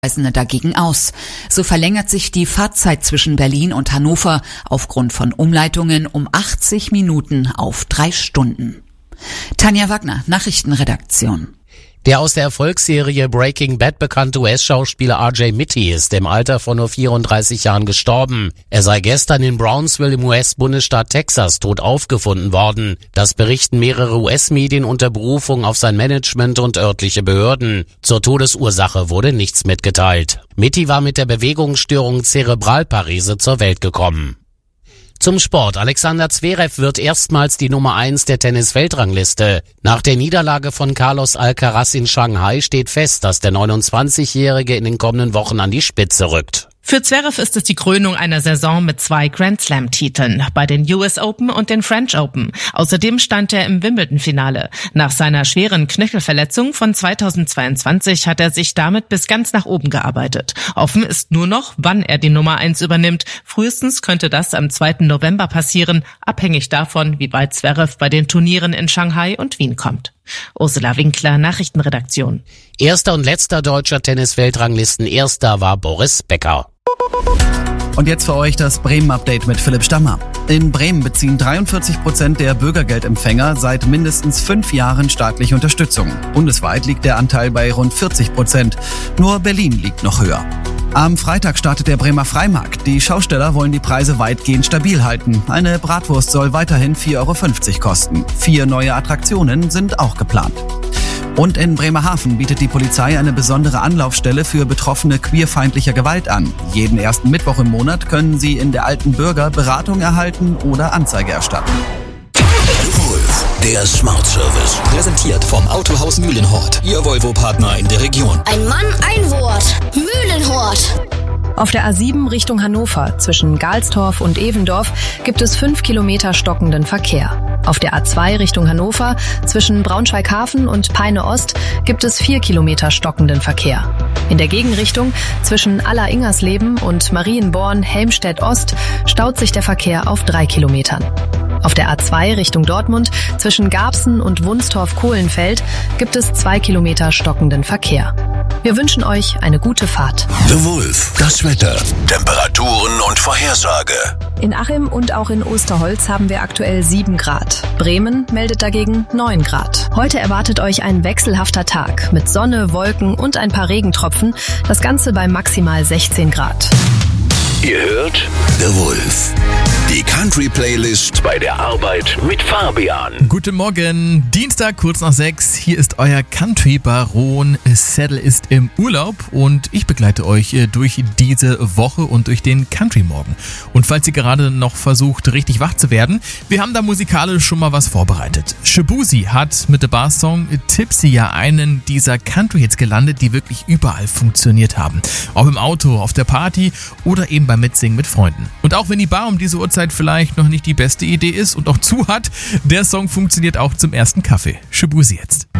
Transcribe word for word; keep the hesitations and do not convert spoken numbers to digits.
Reisende dagegen aus. So verlängert sich die Fahrzeit zwischen Berlin und Hannover aufgrund von Umleitungen um achtzig Minuten auf drei Stunden. Tanja Wagner, Nachrichtenredaktion. Der aus der Erfolgsserie Breaking Bad bekannte U S-Schauspieler R J Mitte ist im Alter von nur vierunddreißig Jahren gestorben. Er sei gestern in Brownsville im U S-Bundesstaat Texas tot aufgefunden worden. Das berichten mehrere U S-Medien unter Berufung auf sein Management und örtliche Behörden. Zur Todesursache wurde nichts mitgeteilt. Mitte war mit der Bewegungsstörung Zerebralparese zur Welt gekommen. Zum Sport. Alexander Zverev wird erstmals die Nummer eins der Tennis-Weltrangliste. Nach der Niederlage von Carlos Alcaraz in Shanghai steht fest, dass der neunundzwanzigjährige in den kommenden Wochen an die Spitze rückt. Für Zverev ist es die Krönung einer Saison mit zwei Grand-Slam-Titeln bei den U S Open und den French Open. Außerdem stand er im Wimbledon-Finale. Nach seiner schweren Knöchelverletzung von zweitausendzweiundzwanzig hat er sich damit bis ganz nach oben gearbeitet. Offen ist nur noch, wann er die Nummer eins übernimmt. Frühestens könnte das am zweiten November passieren, abhängig davon, wie weit Zverev bei den Turnieren in Shanghai und Wien kommt. Ursula Winkler, Nachrichtenredaktion. Erster und letzter deutscher Tennis-Weltranglisten-Erster war Boris Becker. Und jetzt für euch das Bremen-Update mit Philipp Stammer. In Bremen beziehen dreiundvierzig Prozent der Bürgergeldempfänger seit mindestens fünf Jahren staatliche Unterstützung. Bundesweit liegt der Anteil bei rund vierzig Prozent. Nur Berlin liegt noch höher. Am Freitag startet der Bremer Freimarkt. Die Schausteller wollen die Preise weitgehend stabil halten. Eine Bratwurst soll weiterhin vier Euro fünfzig kosten. Vier neue Attraktionen sind auch geplant. Und in Bremerhaven bietet die Polizei eine besondere Anlaufstelle für Betroffene queerfeindlicher Gewalt an. Jeden ersten Mittwoch im Monat können sie in der Alten Bürger Beratung erhalten oder Anzeige erstatten. Wolf, der Smart Service. Präsentiert vom Autohaus Mühlenhort. Ihr Volvo-Partner in der Region. Ein Mann, ein Wort. Mühlenhort. Auf der A sieben Richtung Hannover zwischen Galstorf und Evendorf gibt es fünf Kilometer stockenden Verkehr. Auf der A zwei Richtung Hannover zwischen Braunschweig-Hafen und Peine-Ost gibt es vier Kilometer stockenden Verkehr. In der Gegenrichtung zwischen Aller-Ingersleben und Marienborn-Helmstedt-Ost staut sich der Verkehr auf drei Kilometern. Auf der A zwei Richtung Dortmund zwischen Garbsen und Wunstorf-Kohlenfeld gibt es zwei Kilometer stockenden Verkehr. Wir wünschen euch eine gute Fahrt. The Wolf, das Wetter, Temperaturen und Vorhersage. In Achim und auch in Osterholz haben wir aktuell sieben Grad. Bremen meldet dagegen neun Grad. Heute erwartet euch ein wechselhafter Tag mit Sonne, Wolken und ein paar Regentropfen. Das Ganze bei maximal sechzehn Grad. Ihr hört The Wolf. Die Country-Playlist bei der Arbeit mit Fabian. Guten Morgen, Dienstag, kurz nach sechs. Hier ist euer Country-Baron. Saddle ist im Urlaub und ich begleite euch durch diese Woche und durch den Country-Morgen. Und falls ihr gerade noch versucht, richtig wach zu werden, wir haben da musikalisch schon mal was vorbereitet. Shaboozey hat mit dem Bar-Song Tipsy ja einen dieser Country-Hits gelandet, die wirklich überall funktioniert haben. Ob im Auto, auf der Party oder eben beim Mitsingen mit Freunden. Und auch wenn die Bar um diese Uhrzeit vielleicht noch nicht die beste Idee ist und auch zu hat, der Song funktioniert auch zum ersten Kaffee. Shaboozey jetzt.